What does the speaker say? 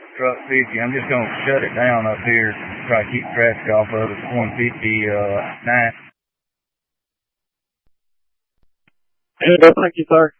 Truck 50. I'm just going to shut it down up here, try to keep traffic off of it. 159. Thank you, sir.